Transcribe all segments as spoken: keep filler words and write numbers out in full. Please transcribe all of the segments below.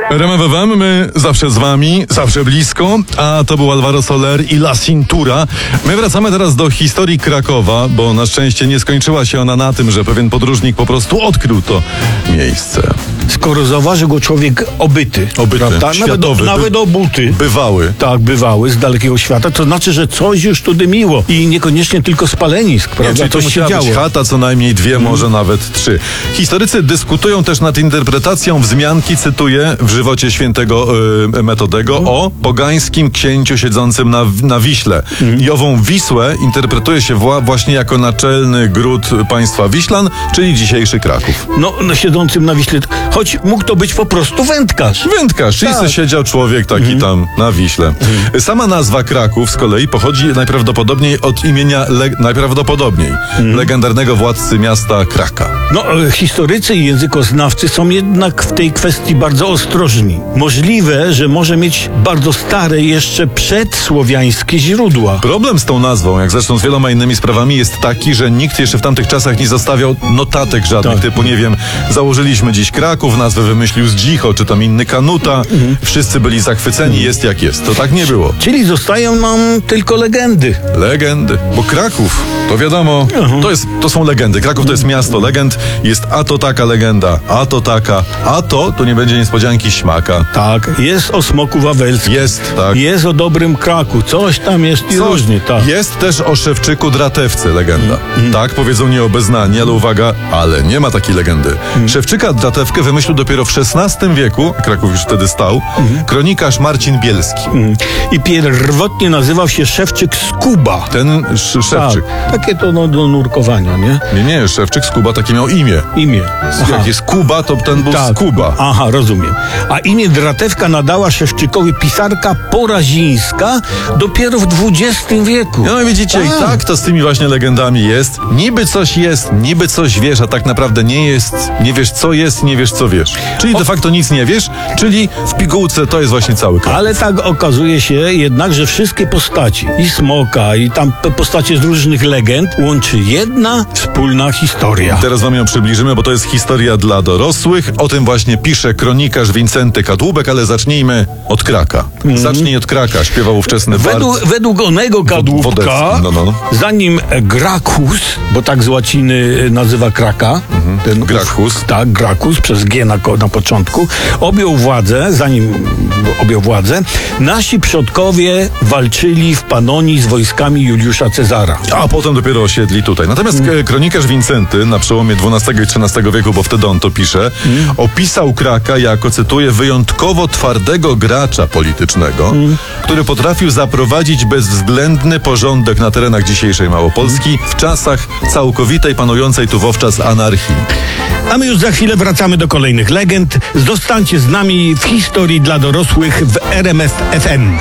R M F F M, my zawsze z wami, zawsze blisko, a to był Alvaro Soler i La Cintura. My wracamy teraz do historii Krakowa, bo na szczęście nie skończyła się ona na tym, że pewien podróżnik po prostu odkrył to miejsce. Skoro zauważył go człowiek obyty, Obyty, prawda? światowy, Nawet, nawet obuty. Bywały. Tak, bywały, z dalekiego świata, to znaczy, że coś już tu dymiło i niekoniecznie tylko spalenisk, prawda? Nie, czyli to Coś się musiała działo. być chata, co najmniej dwie, mm. może nawet trzy. Historycy dyskutują też nad interpretacją wzmianki, cytuję, w żywocie świętego y, Metodego mm. o pogańskim księciu siedzącym na, na Wiśle. Mm. I ową Wisłę interpretuje się wła, właśnie jako naczelny gród państwa Wiślan, czyli dzisiejszy Kraków. No, no siedzącym na Wiśle, choć mógł to być po prostu wędkarz. Wędkarz, czyli tak. se siedział człowiek taki mm. tam na Wiśle. Mm. Sama nazwa Kraków z kolei pochodzi najprawdopodobniej od imienia, le, najprawdopodobniej, mm. legendarnego władcy miasta Kraka. No, historycy i językoznawcy są jednak w tej kwestii bardzo ostrożni. Możliwe, że może mieć bardzo stare, jeszcze przedsłowiańskie źródła. Problem z tą nazwą, jak zresztą z wieloma innymi sprawami, jest taki, że nikt jeszcze w tamtych czasach nie zostawiał notatek żadnych, tak. typu, nie wiem, założyliśmy dziś Kraków, nazwę wymyślił Zdzicho, czy tam inny Kanuta. Mhm. Wszyscy byli zachwyceni, mhm. jest jak jest. To tak nie było. Czyli zostają nam tylko legendy. Legendy, bo Kraków, to wiadomo, mhm. to, jest, to są legendy. Kraków to jest miasto legend, jest a to taka legenda, a to taka, a to, to nie będzie niespodzianki śmaka. Tak, jest o smoku wawelskim. Jest, tak. Jest o dobrym Kraku, coś tam jest i coś. różnie, tak. Jest też o Szewczyku Dratewcy legenda. Mm. Tak, powiedzą nieobeznani, ale uwaga, ale nie ma takiej legendy. Mm. Szewczyka Dratewkę wymyślił dopiero w szesnastym wieku, Kraków już wtedy stał, mm. kronikarz Marcin Bielski. Mm. I pierwotnie nazywał się Szewczyk Skuba. Ten sz- Szewczyk. Tak, takie to no, do nurkowania, nie? Nie, nie, Szewczyk Skuba takie miał imię. Imię. Aha. Jak jest Kuba, to ten był tak. Skuba. Aha, rozumiem. A imię Dratewka nadała Szewczykowi pisarka Porazińska dopiero w dwudziestym wieku. No widzicie, a. i tak to z tymi właśnie legendami jest. Niby coś jest, niby coś wiesz, a tak naprawdę nie jest. Nie wiesz co jest, nie wiesz co wiesz. Czyli o. de facto nic nie wiesz, czyli w pigułce to jest właśnie cały Kraków. Ale tak okazuje się jednak, że wszystkie postaci, i Smoka, i tam postacie z różnych legend, łączy jedna wspólna historia. Teraz wam ją przybliżymy, bo to jest historia dla dorosłych. O tym właśnie pisze kronikarz Wincenty Kadłubek, ale zacznijmy od Kraka. Mm. Zacznij od Kraka, śpiewał ówczesny według, bard. Według onego Kadłubka, no, no. zanim Gracchus, bo tak z łaciny nazywa Kraka, mhm. ten Gracchus. Tak, Gracchus, przez G na, na początku, objął władzę, zanim objął władzę, nasi przodkowie walczyli w Panonii z wojskami Juliusza Cezara. A potem dopiero osiedli tutaj. Natomiast mm. kronikarz Wincenty na przełomie dwunastego i trzynastego wieku, bo wtedy on to pisze, mm. opisał Kraka jako, cytuję, wyjątkowo twardego gracza politycznego, mm. który potrafił zaprowadzić bezwzględny porządek na terenach dzisiejszej Małopolski w czasach całkowitej panującej tu wówczas anarchii. A my już za chwilę wracamy do kolejnych legend. Zostańcie z nami w historii dla dorosłych w R M F F M.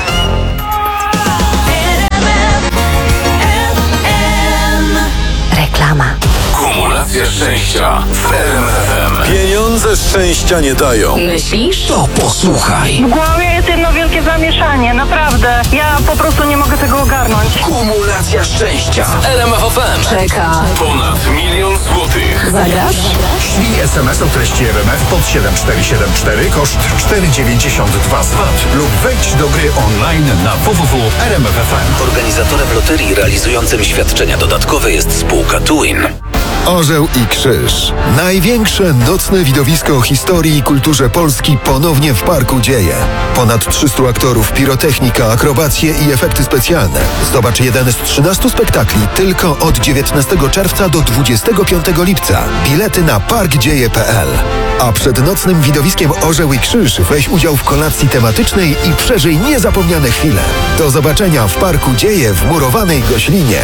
Reklama. Kumulacja szczęścia w R M F M. Pieniądze szczęścia nie dają. Myślisz? To posłuchaj. W głowie jest jedno wielkie zamieszanie, naprawdę. Ja po prostu nie mogę tego ogarnąć. Kumulacja szczęścia w R M F F M. Czeka. Ponad milion złotych. Zagrasz? Ślij S M S o treści R M F pod siedem cztery siedem cztery, koszt cztery dziewięćdziesiąt dwa zwrot lub wejdź do gry online na w w w kropka r m f f m. Organizatorem loterii realizującym świadczenia dodatkowe jest spółka Twin. Orzeł i Krzyż. Największe nocne widowisko historii i kulturze Polski ponownie w Parku Dzieje. Ponad trzystu aktorów, pirotechnika, akrobacje i efekty specjalne. Zobacz jeden z trzynastu spektakli tylko od dziewiętnastego czerwca do dwudziestego piątego lipca. Bilety na park dzieje kropka p l. A przed nocnym widowiskiem Orzeł i Krzyż weź udział w kolacji tematycznej i przeżyj niezapomniane chwile. Do zobaczenia w Parku Dzieje w murowanej Goślinie.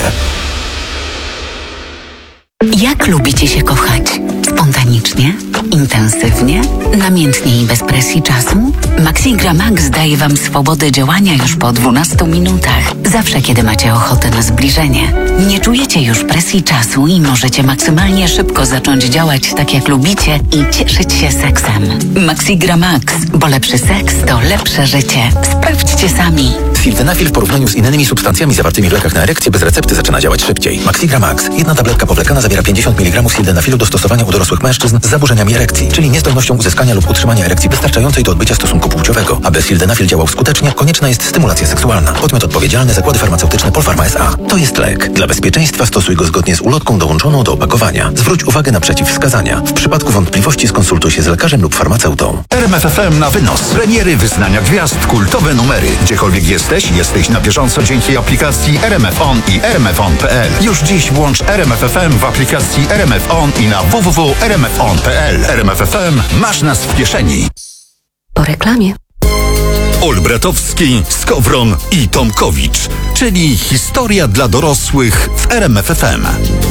Jak lubicie się kochać? Spontanicznie? Intensywnie? Namiętnie i bez presji czasu? Maxigra Max daje Wam swobodę działania już po dwunastu minutach. Zawsze, kiedy macie ochotę na zbliżenie. Nie czujecie już presji czasu i możecie maksymalnie szybko zacząć działać tak, jak lubicie i cieszyć się seksem. Maxigra Max, bo lepszy seks to lepsze życie. Sprawdźcie sami. Sildenafil w porównaniu z innymi substancjami zawartymi w lekach na erekcję bez recepty zaczyna działać szybciej. Maxigra Max. Jedna tabletka powlekana zawiera pięćdziesiąt miligramów sildenafilu do stosowania u dorosłego dorosłych mężczyzn z zaburzeniami erekcji, czyli niezdolnością uzyskania lub utrzymania erekcji wystarczającej do odbycia stosunku płciowego. Aby sildenafil działał skutecznie, konieczna jest stymulacja seksualna. Podmiot odpowiedzialny: Zakłady Farmaceutyczne Polpharma S A. To jest lek. Dla bezpieczeństwa stosuj go zgodnie z ulotką dołączoną do opakowania. Zwróć uwagę na przeciwwskazania. W przypadku wątpliwości skonsultuj się z lekarzem lub farmaceutą. R M F F M na wynos. Premiery, wyznania gwiazd, kultowe numery. Gdziekolwiek jesteś, jesteś na bieżąco dzięki aplikacji R M F On i R M F On kropka P L. Już dziś włącz R M F F M w aplikacji R M F On i na w w w kropka r m f on kropka p l. R M F F M, masz nas w kieszeni. Po reklamie. Olbratowski, Skowron i Tomkowicz, czyli historia dla dorosłych w R M F F M.